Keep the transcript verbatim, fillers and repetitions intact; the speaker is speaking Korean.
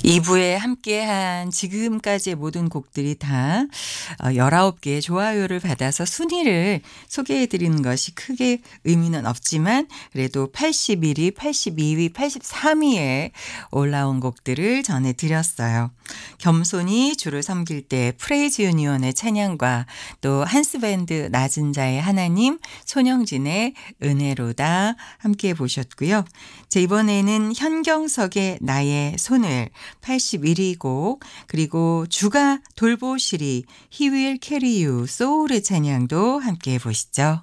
이 부에 함께한 지금까지의 모든 곡들이 다 어 열아홉 개의 좋아요를 받아서 순위를 소개해 드리는 것이 크게 의미는 없지만 그래도 팔십일 위, 팔십이 위, 팔십삼 위에 올라온 곡들을 전해 드렸어요. 겸손히 주를 섬길 때 프레이즈 유니온의 찬양과 또 한스 밴드 낮은 자의 하나님, 손영진의 은혜로다 함께 보셨고요. 자, 이번에는 현경석의 나의 손을 팔십일 위 곡, 그리고 주가 돌보시리 He will carry you 소울의 찬양도 함께 보시죠.